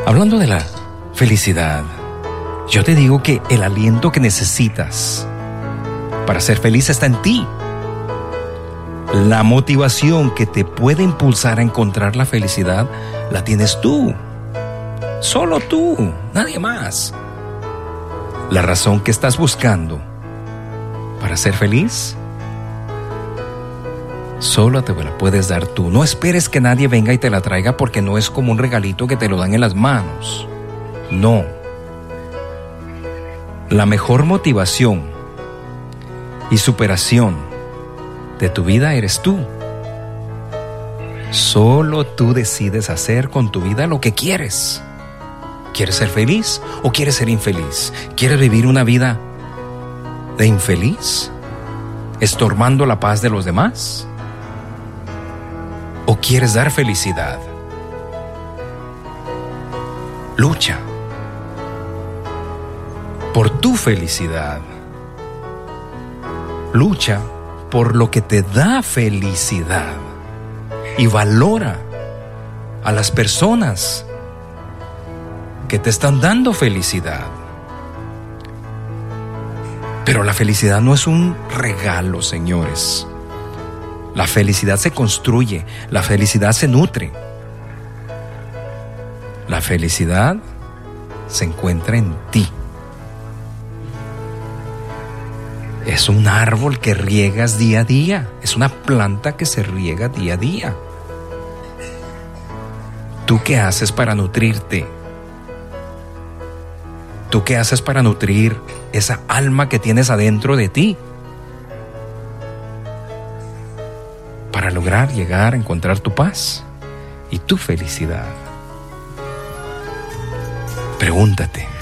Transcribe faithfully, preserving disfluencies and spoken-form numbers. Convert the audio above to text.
Hablando de la felicidad, yo te digo que el aliento que necesitas para ser feliz está en ti. La motivación que te puede impulsar a encontrar la felicidad la tienes tú. Solo tú, nadie más. La razón que estás buscando para ser feliz, solo te la puedes dar tú. No esperes que nadie venga y te la traiga, porque no es como un regalito que te lo dan en las manos. No. La mejor motivación y superación de tu vida eres tú. Solo tú decides hacer con tu vida lo que quieres. ¿Quieres ser feliz o quieres ser infeliz? ¿Quieres vivir una vida de infeliz, estorbando la paz de los demás? ¿O quieres dar felicidad? Lucha por tu felicidad. Lucha por lo que te da felicidad y valora a las personas que te están dando felicidad. Pero la felicidad no es un regalo, señores. La felicidad se construye, la felicidad se nutre. La felicidad se encuentra en ti. Es un árbol que riegas día a día, es una planta que se riega día a día. ¿Tú qué haces para nutrirte? ¿Tú qué haces para nutrir esa alma que tienes adentro de ti? Para lograr llegar a encontrar tu paz y tu felicidad. Pregúntate,